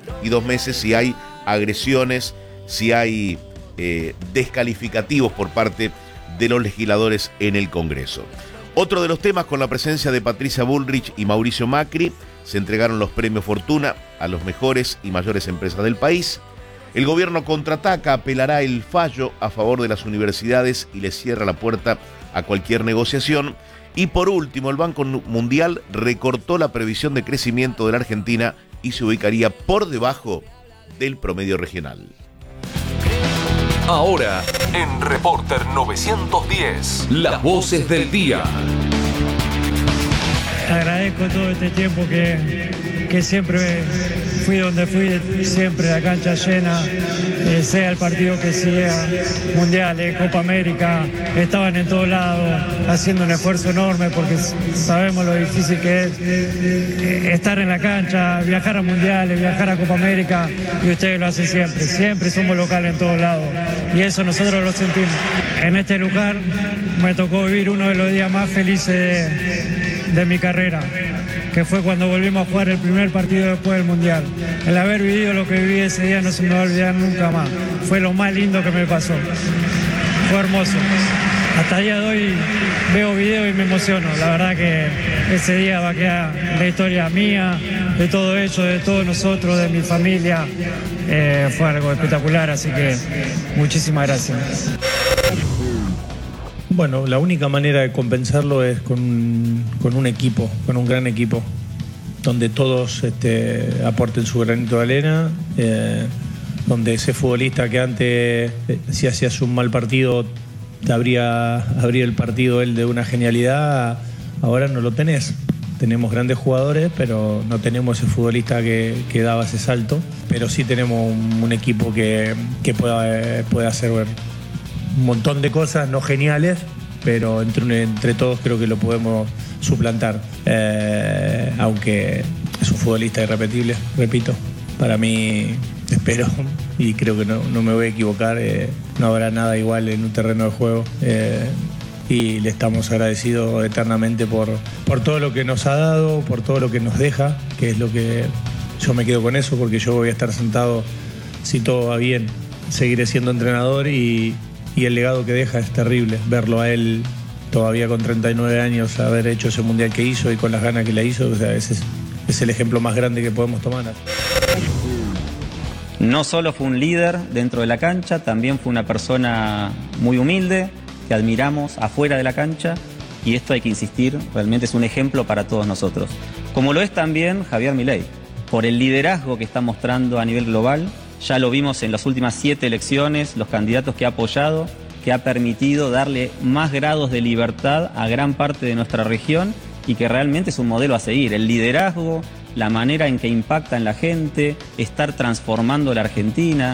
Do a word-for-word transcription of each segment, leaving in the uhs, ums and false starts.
y dos meses si hay agresiones, si hay eh, descalificativos por parte de los legisladores en el Congreso. Otro de los temas, con la presencia de Patricia Bullrich y Mauricio Macri, se entregaron los premios Fortuna a los mejores y mayores empresas del país. El gobierno contraataca, apelará el fallo a favor de las universidades y le cierra la puerta a cualquier negociación. Y por último, el Banco Mundial recortó la previsión de crecimiento de la Argentina y se ubicaría por debajo del promedio regional. Ahora, en Reporter novecientos diez, las voces del día. Agradezco todo este tiempo que, que siempre fui donde fui, siempre la cancha llena, eh, sea el partido que sea, mundiales, Copa América, estaban en todos lados haciendo un esfuerzo enorme porque sabemos lo difícil que es eh, estar en la cancha, viajar a mundiales, viajar a Copa América, y ustedes lo hacen siempre, siempre somos locales en todos lados y eso nosotros lo sentimos. En este lugar me tocó vivir uno de los días más felices de de mi carrera, que fue cuando volvimos a jugar el primer partido después del Mundial. El haber vivido lo que viví ese día no se me va a olvidar nunca más. Fue lo más lindo que me pasó. Fue hermoso. Hasta el día de hoy veo video y me emociono. La verdad que ese día va a quedar la historia mía, de todo ello, de todos nosotros, de mi familia. Eh, fue algo espectacular, así que muchísimas gracias. Bueno, la única manera de compensarlo es con, con un equipo, con un gran equipo, donde todos este, aporten su granito de arena, eh, donde ese futbolista que antes, eh, si hacías un mal partido, te abría, abría el partido él de una genialidad, ahora no lo tenés. Tenemos grandes jugadores, pero no tenemos ese futbolista que, que daba ese salto, pero sí tenemos un, un equipo que, que pueda, puede hacer ver un montón de cosas no geniales, pero entre, entre todos creo que lo podemos suplantar. Eh, aunque es un futbolista irrepetible, repito. Para mí, espero, y creo que no, no me voy a equivocar, eh, no habrá nada igual en un terreno de juego. Eh, y le estamos agradecidos eternamente por, por todo lo que nos ha dado, por todo lo que nos deja, que es lo que yo me quedo con eso, porque yo voy a estar sentado, si todo va bien, seguiré siendo entrenador y Y el legado que deja es terrible, verlo a él todavía con treinta y nueve años, haber hecho ese mundial que hizo y con las ganas que le hizo, o sea, ese es, es el ejemplo más grande que podemos tomar. No solo fue un líder dentro de la cancha, también fue una persona muy humilde, que admiramos afuera de la cancha, y esto hay que insistir, realmente es un ejemplo para todos nosotros. Como lo es también Javier Milei, por el liderazgo que está mostrando a nivel global. Ya lo vimos en las últimas siete elecciones, los candidatos que ha apoyado, que ha permitido darle más grados de libertad a gran parte de nuestra región y que realmente es un modelo a seguir. El liderazgo, la manera en que impacta en la gente, estar transformando la Argentina.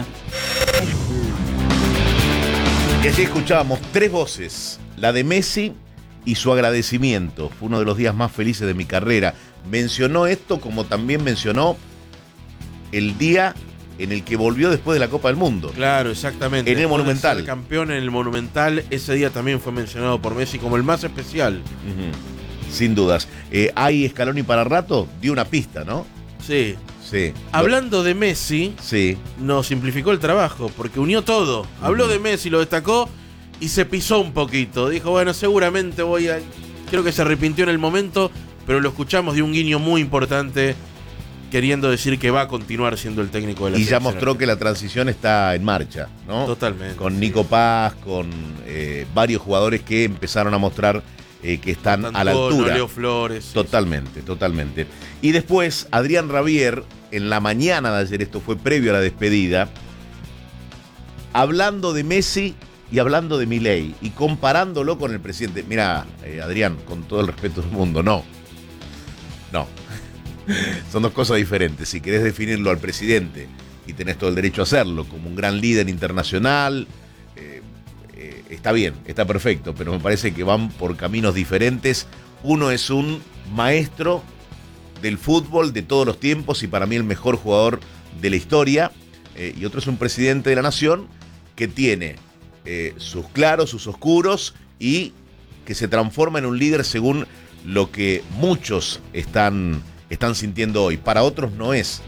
Y así escuchábamos tres voces, la de Messi y su agradecimiento. Fue uno de los días más felices de mi carrera. Mencionó esto como también mencionó el día en el que volvió después de la Copa del Mundo. Claro, exactamente. En el Monumental. El campeón en el Monumental, ese día también fue mencionado por Messi como el más especial. Uh-huh. Sin dudas. Eh, ¿Hay Scaloni para rato? Dio una pista, ¿no? Sí. Sí. Hablando de Messi, sí, nos simplificó el trabajo, porque unió todo. Uh-huh. Habló de Messi, lo destacó y se pisó un poquito. Dijo, bueno, seguramente voy a... Creo que se arrepintió en el momento, pero lo escuchamos de un guiño muy importante, queriendo decir que va a continuar siendo el técnico de la y selección. Y ya mostró que la transición está en marcha, ¿no? Totalmente. Con Nico Paz, con eh, varios jugadores que empezaron a mostrar eh, que están Antonio, a la altura. Leo Flores. Totalmente, sí. totalmente. Y después, Adrián Rabier, en la mañana de ayer, esto fue previo a la despedida, hablando de Messi y hablando de Milei, y comparándolo con el presidente. Mira, eh, Adrián, con todo el respeto del mundo, no. No. Son dos cosas diferentes. Si querés definirlo al presidente, y tenés todo el derecho a hacerlo, como un gran líder internacional, eh, eh, está bien, está perfecto, pero me parece que van por caminos diferentes. Uno es un maestro del fútbol de todos los tiempos y para mí el mejor jugador de la historia, eh, y otro es un presidente de la nación que tiene eh, sus claros, sus oscuros, y que se transforma en un líder según lo que muchos están... están sintiendo hoy. Para otros no es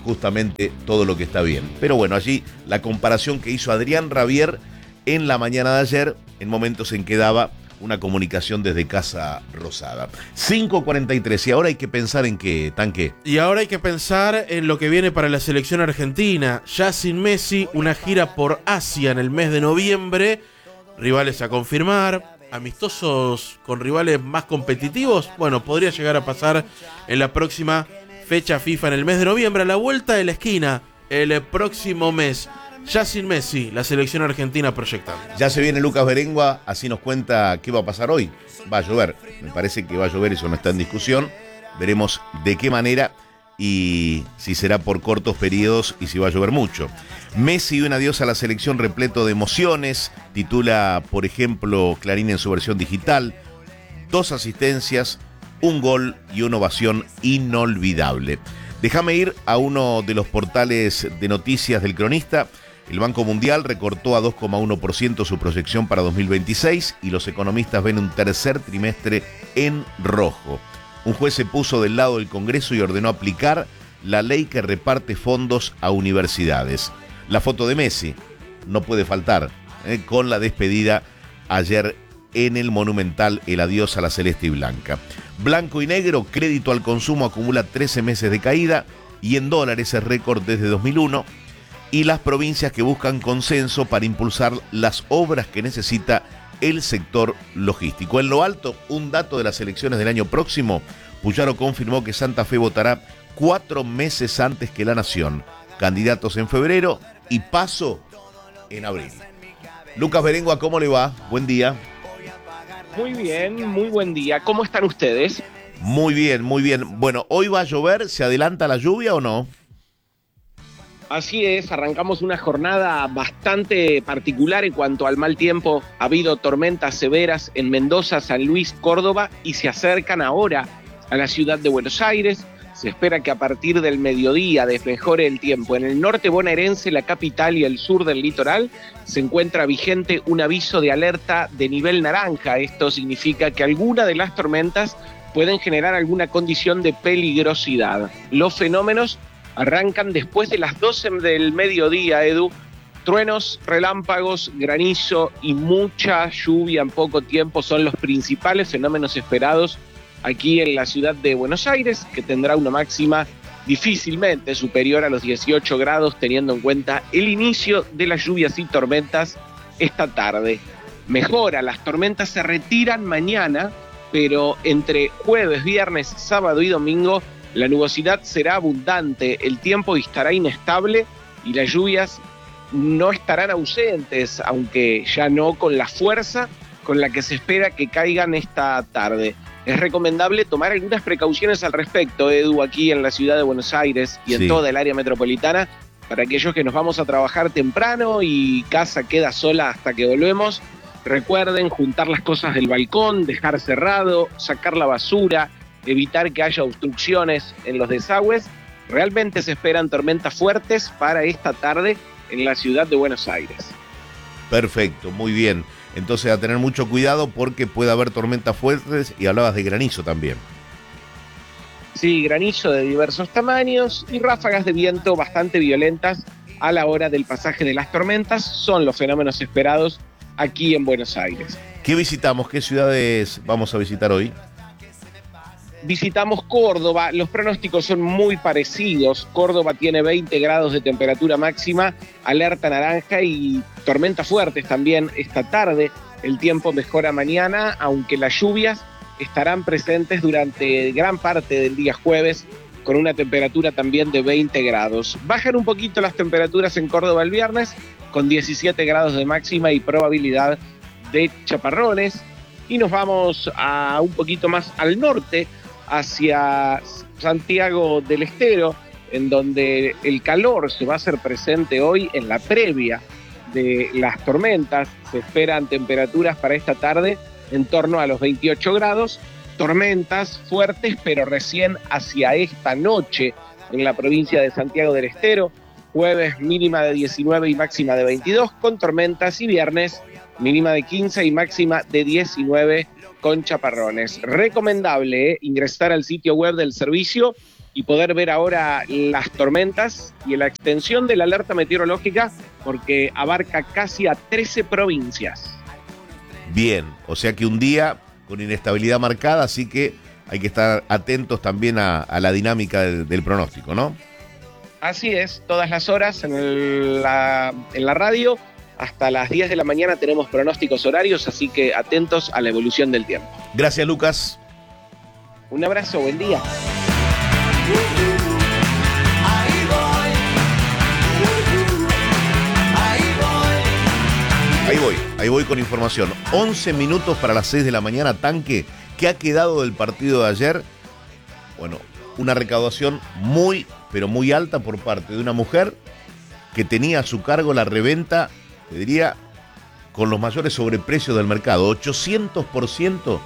justamente todo lo que está bien. Pero bueno, allí la comparación que hizo Adrián Rabier en la mañana de ayer, en momentos en que daba una comunicación desde Casa Rosada. cinco cuarenta y tres, y ahora hay que pensar en qué, Tanque. Y ahora hay que pensar en lo que viene para la selección argentina. Ya sin Messi, una gira por Asia en el mes de noviembre. Rivales a confirmar, amistosos con rivales más competitivos. Bueno, podría llegar a pasar en la próxima fecha FIFA en el mes de noviembre. A la vuelta de la esquina, el próximo mes. Ya sin Messi, la selección argentina proyectando. Ya se viene Lucas Berengua, así nos cuenta qué va a pasar hoy. Va a llover, me parece que va a llover, eso no está en discusión. Veremos de qué manera y si será por cortos periodos y si va a llover mucho. Messi, un adiós a la selección repleto de emociones, titula, por ejemplo, Clarín en su versión digital. Dos asistencias, un gol y una ovación inolvidable. Déjame ir a uno de los portales de noticias del Cronista. El Banco Mundial recortó a dos coma uno por ciento su proyección para dos mil veintiséis y los economistas ven un tercer trimestre en rojo. Un juez se puso del lado del Congreso y ordenó aplicar la ley que reparte fondos a universidades. La foto de Messi no puede faltar, ¿eh? Con la despedida ayer en el Monumental, el adiós a la celeste y blanca. Blanco y negro, crédito al consumo acumula trece meses de caída y en dólares es récord desde dos mil uno. Y las provincias que buscan consenso para impulsar las obras que necesita el sector logístico. En lo alto, un dato de las elecciones del año próximo, Puyaro confirmó que Santa Fe votará cuatro meses antes que la Nación. Candidatos en febrero y paso en abril. Lucas Berengua, ¿cómo le va? Buen día. Muy bien, muy buen día. ¿Cómo están ustedes? Muy bien, muy bien. Bueno, ¿hoy va a llover? ¿Se adelanta la lluvia o no? Así es, arrancamos una jornada bastante particular en cuanto al mal tiempo. Ha habido tormentas severas en Mendoza, San Luis, Córdoba y se acercan ahora a la ciudad de Buenos Aires. Se espera que a partir del mediodía desmejore el tiempo. En el norte bonaerense, la capital y el sur del litoral se encuentra vigente un aviso de alerta de nivel naranja. Esto significa que alguna de las tormentas pueden generar alguna condición de peligrosidad. Los fenómenos arrancan después de las doce del mediodía, Edu. Truenos, relámpagos, granizo y mucha lluvia en poco tiempo son los principales fenómenos esperados aquí en la ciudad de Buenos Aires, que tendrá una máxima difícilmente superior a los dieciocho grados, teniendo en cuenta el inicio de las lluvias y tormentas esta tarde. Mejora, las tormentas se retiran mañana, pero entre jueves, viernes, sábado y domingo la nubosidad será abundante, el tiempo estará inestable y las lluvias no estarán ausentes, aunque ya no con la fuerza con la que se espera que caigan esta tarde. Es recomendable tomar algunas precauciones al respecto, Edu, aquí en la ciudad de Buenos Aires y en Sí. toda el área metropolitana, para aquellos que nos vamos a trabajar temprano y casa queda sola hasta que volvemos. Recuerden juntar las cosas del balcón, dejar cerrado, sacar la basura, evitar que haya obstrucciones en los desagües. Realmente se esperan tormentas fuertes para esta tarde en la ciudad de Buenos Aires. Perfecto, muy bien. Entonces a tener mucho cuidado porque puede haber tormentas fuertes y hablabas de granizo también. Sí, granizo de diversos tamaños y ráfagas de viento bastante violentas a la hora del pasaje de las tormentas son los fenómenos esperados aquí en Buenos Aires. ¿Qué visitamos? ¿Qué ciudades vamos a visitar hoy? Visitamos Córdoba, los pronósticos son muy parecidos. Córdoba tiene veinte grados de temperatura máxima, alerta naranja y tormentas fuertes también esta tarde. El tiempo mejora mañana, aunque las lluvias estarán presentes durante gran parte del día jueves, con una temperatura también de veinte grados. Bajan un poquito las temperaturas en Córdoba el viernes, con diecisiete grados de máxima y probabilidad de chaparrones. Y nos vamos a un poquito más al norte, hacia Santiago del Estero, en donde el calor se va a hacer presente hoy en la previa de las tormentas. Se esperan temperaturas para esta tarde en torno a los veintiocho grados, tormentas fuertes, pero recién hacia esta noche en la provincia de Santiago del Estero. Jueves mínima de diecinueve y máxima de veintidós con tormentas, y viernes mínima de quince y máxima de diecinueve con chaparrones. Recomendable ¿eh? ingresar al sitio web del servicio y poder ver ahora las tormentas y la extensión de la alerta meteorológica, porque abarca casi a trece provincias. Bien, o sea que un día con inestabilidad marcada, así que hay que estar atentos también a, a la dinámica del, del pronóstico, ¿no? Así es, todas las horas en, el, la, en la radio, hasta las diez de la mañana tenemos pronósticos horarios, así que atentos a la evolución del tiempo. Gracias, Lucas. Un abrazo, buen día. Ahí voy, ahí voy con información. once minutos para las seis de la mañana, Tanque. ¿Qué ha quedado del partido de ayer? Bueno, una recaudación muy, pero muy alta por parte de una mujer que tenía a su cargo la reventa, te diría, con los mayores sobreprecios del mercado. ochocientos por ciento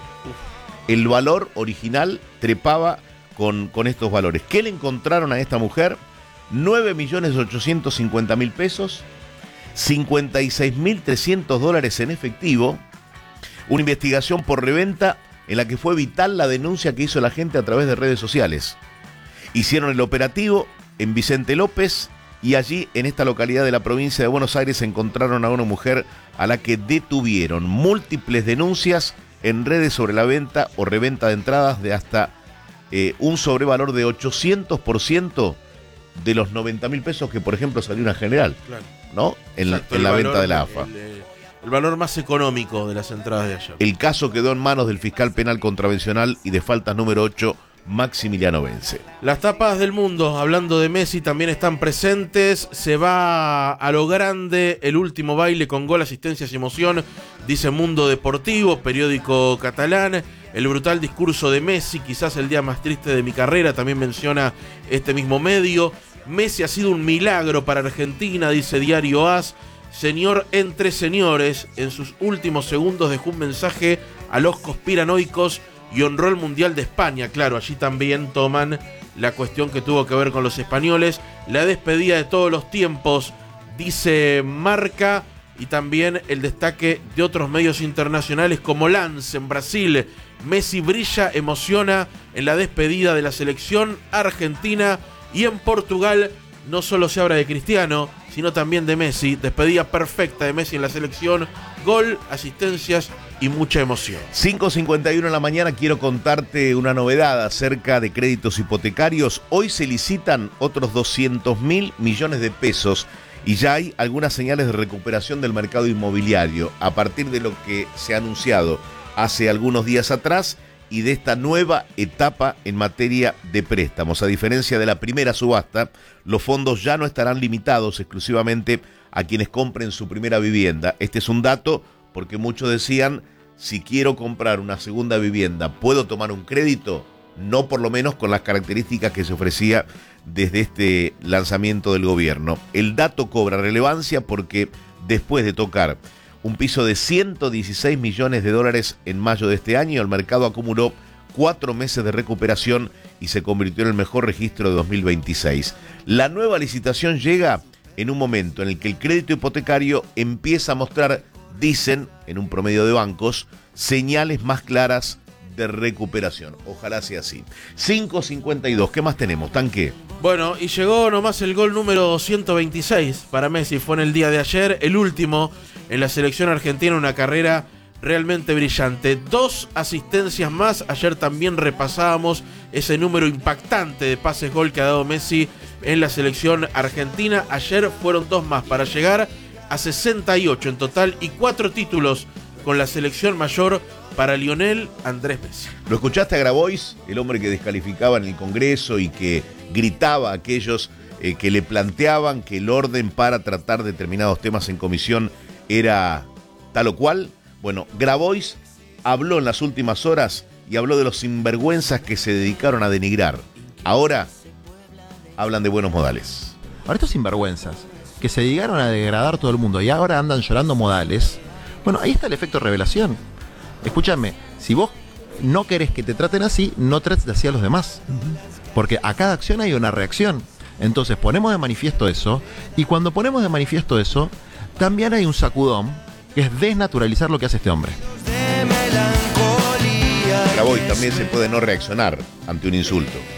el valor original trepaba con, con estos valores. ¿Qué le encontraron a esta mujer? nueve millones ochocientos cincuenta mil pesos, cincuenta y seis mil trescientos dólares en efectivo, una investigación por reventa en la que fue vital la denuncia que hizo la gente a través de redes sociales. Hicieron el operativo en Vicente López y allí, en esta localidad de la provincia de Buenos Aires, encontraron a una mujer a la que detuvieron. Múltiples denuncias en redes sobre la venta o reventa de entradas de hasta eh, un sobrevalor de ochocientos por ciento de los noventa mil pesos que, por ejemplo, salió una general, Claro. ¿no? En Exacto, la, en la valor, venta de la A F A. El, el, el valor más económico de las entradas de ayer. El caso quedó en manos del fiscal penal contravencional y de faltas número ocho, Maximiliano Vence. Las tapas del mundo, hablando de Messi, también están presentes. Se va a lo grande el último baile con gol, asistencias y emoción, dice Mundo Deportivo, periódico catalán. El brutal discurso de Messi, quizás el día más triste de mi carrera, también menciona este mismo medio. Messi ha sido un milagro para Argentina, dice Diario AS. Señor entre señores, en sus últimos segundos dejó un mensaje a los conspiranoicos y honró el Mundial de España. Claro, allí también toman la cuestión que tuvo que ver con los españoles. La despedida de todos los tiempos, dice Marca, y también el destaque de otros medios internacionales como Lance en Brasil. Messi brilla, emociona en la despedida de la selección argentina, y en Portugal no solo se habla de Cristiano, sino también de Messi. Despedida perfecta de Messi en la selección, gol, asistencias y mucha emoción. cinco cincuenta y uno en la mañana, quiero contarte una novedad acerca de créditos hipotecarios. Hoy se licitan otros doscientos mil millones de pesos y ya hay algunas señales de recuperación del mercado inmobiliario a partir de lo que se ha anunciado hace algunos días atrás y de esta nueva etapa en materia de préstamos. A diferencia de la primera subasta, los fondos ya no estarán limitados exclusivamente a quienes compren su primera vivienda. Este es un dato porque muchos decían, si quiero comprar una segunda vivienda, ¿puedo tomar un crédito? No, por lo menos con las características que se ofrecía desde este lanzamiento del gobierno. El dato cobra relevancia porque después de tocar un piso de ciento dieciséis millones de dólares en mayo de este año, el mercado acumuló cuatro meses de recuperación y se convirtió en el mejor registro de dos mil veintiséis. La nueva licitación llega en un momento en el que el crédito hipotecario empieza a mostrar, dicen, en un promedio de bancos, señales más claras de recuperación. Ojalá sea así. cinco cincuenta y dos, ¿qué más tenemos, Tanque? Bueno, y llegó nomás el gol número ciento veintiséis para Messi. Fue en el día de ayer, el último en la selección argentina, una carrera realmente brillante. Dos asistencias más. Ayer también repasábamos ese número impactante de pases gol que ha dado Messi en la selección argentina. Ayer fueron dos más para llegar a sesenta y ocho en total y cuatro títulos con la selección mayor para Lionel Andrés Messi. ¿Lo escuchaste a Grabois, el hombre que descalificaba en el Congreso y que gritaba a aquellos eh, que le planteaban que el orden para tratar determinados temas en comisión era tal o cual? Bueno, Grabois habló en las últimas horas y habló de los sinvergüenzas que se dedicaron a denigrar. Ahora hablan de buenos modales. Ahora estos sinvergüenzas que se dedicaron a degradar todo el mundo y ahora andan llorando modales. Bueno, ahí está el efecto revelación. Escúchame, si vos no querés que te traten así, no trates así a los demás. Porque a cada acción hay una reacción. Entonces ponemos de manifiesto eso, y cuando ponemos de manifiesto eso, también hay un sacudón, que es desnaturalizar lo que hace este hombre. Grabois también se puede no reaccionar ante un insulto.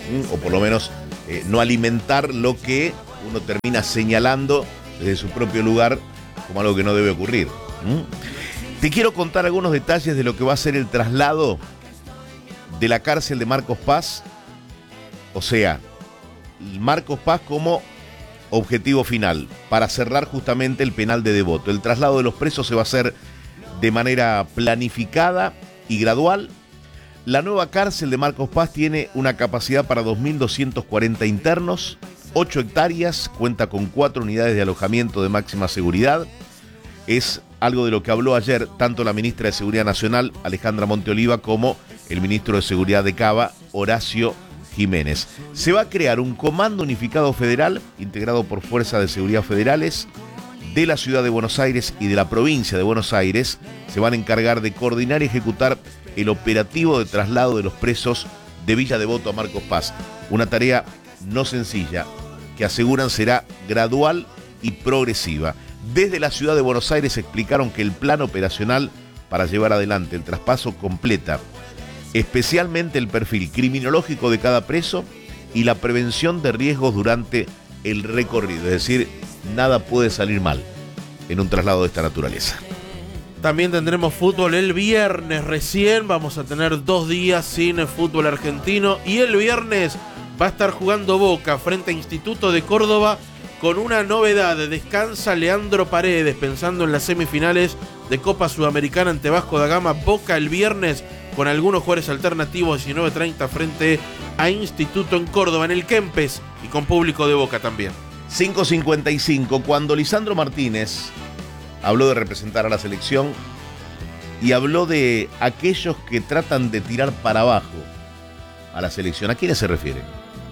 ¿Mm? O por lo menos eh, no alimentar lo que uno termina señalando desde su propio lugar como algo que no debe ocurrir. ¿Mm? Te quiero contar algunos detalles de lo que va a ser el traslado de la cárcel de Marcos Paz, o sea, Marcos Paz como objetivo final, para cerrar justamente el penal de Devoto. El traslado de los presos se va a hacer de manera planificada y gradual. La nueva cárcel de Marcos Paz tiene una capacidad para dos mil doscientos cuarenta internos, ocho hectáreas, cuenta con cuatro unidades de alojamiento de máxima seguridad. Es algo de lo que habló ayer tanto la ministra de Seguridad Nacional, Alejandra Monteoliva, como el ministro de Seguridad de Cava, Horacio Jiménez. Se va a crear un comando unificado federal, integrado por fuerzas de seguridad federales de la ciudad de Buenos Aires y de la provincia de Buenos Aires. Se van a encargar de coordinar y ejecutar el operativo de traslado de los presos de Villa Devoto a Marcos Paz. Una tarea no sencilla, que aseguran será gradual y progresiva. Desde la ciudad de Buenos Aires explicaron que el plan operacional para llevar adelante el traspaso completa especialmente el perfil criminológico de cada preso y la prevención de riesgos durante el recorrido. Es decir, nada puede salir mal en un traslado de esta naturaleza. También tendremos fútbol el viernes recién. Vamos a tener dos días sin fútbol argentino. Y el viernes va a estar jugando Boca frente a Instituto de Córdoba con una novedad. Descansa Leandro Paredes pensando en las semifinales de Copa Sudamericana ante Vasco da Gama. Boca el viernes con algunos jugadores alternativos, diecinueve treinta frente a Instituto en Córdoba, en el Kempes, y con público de Boca también. cinco cincuenta y cinco, cuando Lisandro Martínez habló de representar a la selección y habló de aquellos que tratan de tirar para abajo a la selección, ¿a quiénes se refiere?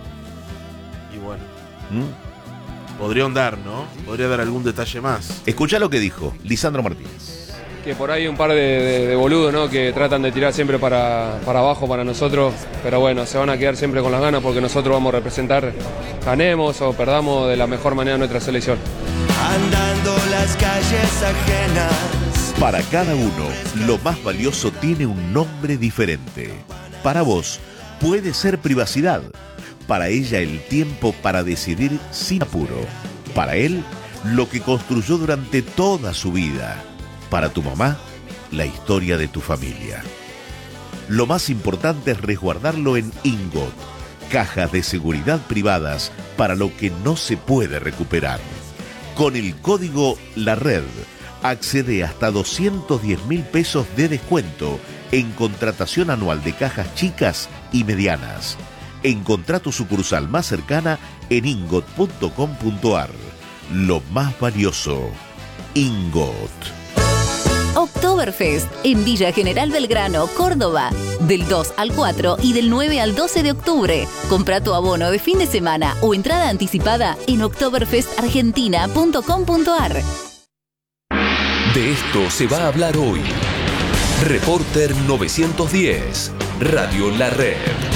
Y bueno, ¿Mm? podría ahondar, ¿no? Podría dar algún detalle más. Escuchá lo que dijo Lisandro Martínez. Que por ahí un par de, de, de boludos, ¿no? Que tratan de tirar siempre para, para abajo para nosotros, pero bueno, se van a quedar siempre con las ganas porque nosotros vamos a representar, ganemos o perdamos, de la mejor manera nuestra selección. Andando las calles ajenas. Para cada uno, lo más valioso tiene un nombre diferente. Para vos, puede ser privacidad. Para ella, el tiempo para decidir sin apuro. Para él, lo que construyó durante toda su vida. Para tu mamá, la historia de tu familia. Lo más importante es resguardarlo en Ingot, cajas de seguridad privadas para lo que no se puede recuperar. Con el código La Red, accede hasta doscientos diez mil pesos de descuento en contratación anual de cajas chicas y medianas. Encontrá tu sucursal más cercana en ingot punto com punto ar. Lo más valioso, Ingot. Oktoberfest en Villa General Belgrano, Córdoba, del dos al cuatro y del nueve al doce de octubre. Compra tu abono de fin de semana o entrada anticipada en oktoberfest argentina punto com punto ar. De esto se va a hablar hoy. Reporter novecientos diez, Radio La Red.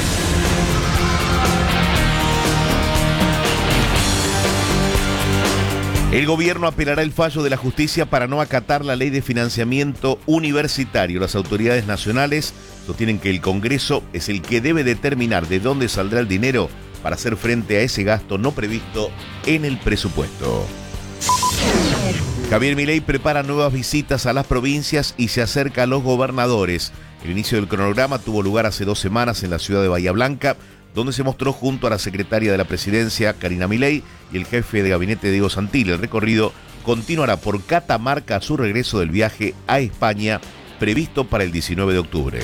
El gobierno apelará el fallo de la justicia para no acatar la ley de financiamiento universitario. Las autoridades nacionales sostienen que el Congreso es el que debe determinar de dónde saldrá el dinero para hacer frente a ese gasto no previsto en el presupuesto. Javier Milei prepara nuevas visitas a las provincias y se acerca a los gobernadores. El inicio del cronograma tuvo lugar hace dos semanas en la ciudad de Bahía Blanca, donde se mostró junto a la secretaria de la presidencia, Karina Milei, y el jefe de gabinete, Diego Santilli. El recorrido continuará por Catamarca a su regreso del viaje a España, previsto para el diecinueve de octubre.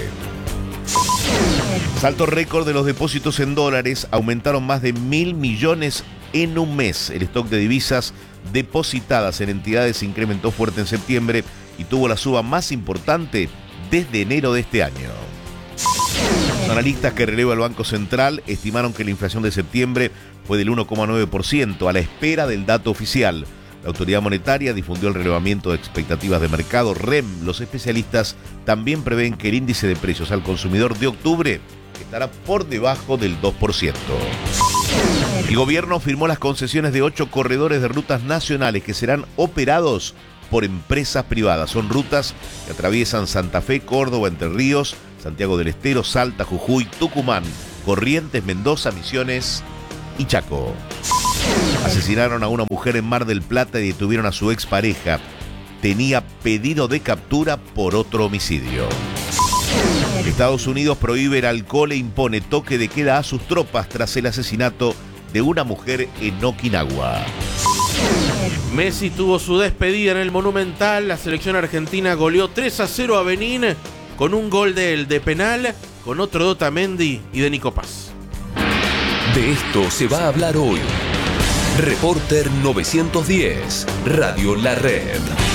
Salto récord de los depósitos en dólares, aumentaron más de mil millones en un mes. El stock de divisas depositadas en entidades se incrementó fuerte en septiembre y tuvo la suba más importante desde enero de este año. Los analistas que releva el Banco Central estimaron que la inflación de septiembre fue del uno coma nueve por ciento a la espera del dato oficial. La autoridad monetaria difundió el relevamiento de expectativas de mercado R E M. Los especialistas también prevén que el índice de precios al consumidor de octubre estará por debajo del dos por ciento. El gobierno firmó las concesiones de ocho corredores de rutas nacionales que serán operados por empresas privadas. Son rutas que atraviesan Santa Fe, Córdoba, Entre Ríos, Santiago del Estero, Salta, Jujuy, Tucumán, Corrientes, Mendoza, Misiones y Chaco. Asesinaron a una mujer en Mar del Plata y detuvieron a su expareja. Tenía pedido de captura por otro homicidio. Estados Unidos prohíbe el alcohol e impone toque de queda a sus tropas tras el asesinato de una mujer en Okinawa. Messi tuvo su despedida en el Monumental. La selección argentina goleó tres a cero a Benín con un gol de él de penal, con otro de Otamendi y de Nico Paz. De esto se va a hablar hoy. Reporter novecientos diez, Radio La Red.